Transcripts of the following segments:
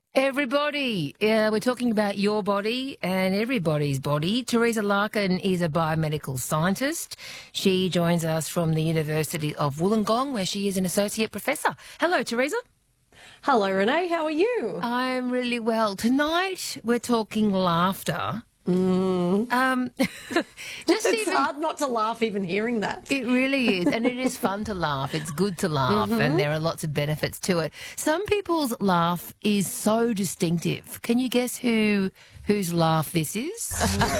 Everybody, we're talking about your body and everybody's body. Teresa Larkin is a biomedical scientist. She joins us from the University of Wollongong, where she is an associate professor. Hello, Teresa. Hello, Renee. How are you? I'm really well. Tonight, we're talking laughter. It's hard not to laugh even hearing that. It really is, and it is fun to laugh. It's good to laugh, and there are lots of benefits to it. Some people's laugh is so distinctive. Can you guess whose laugh this is?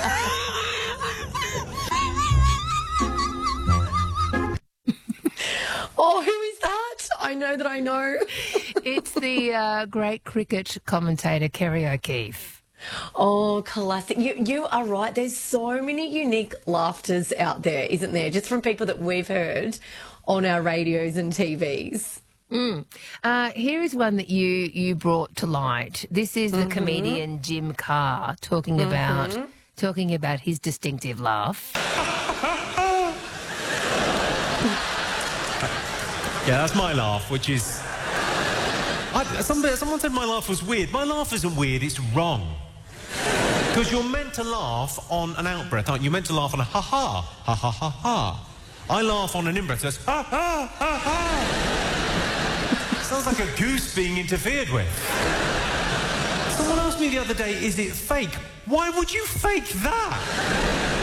Oh, who is that? I know that I know. It's the great cricket commentator Kerry O'Keefe. Oh, classic. You are right. There's so many unique laughters out there, isn't there? Just from people that we've heard on our radios and TVs. Here is one that you brought to light. This is the comedian Jim Carr talking about his distinctive laugh. Yeah, that's my laugh, which is... someone said my laugh was weird. My laugh isn't weird, it's wrong. Because you're meant to laugh on an out-breath, aren't you? You're meant to laugh on a ha-ha, ha-ha-ha-ha. I laugh on an in-breath, so it's ha-ha-ha-ha. Sounds like a goose being interfered with. Someone asked me the other day, is it fake? Why would you fake that?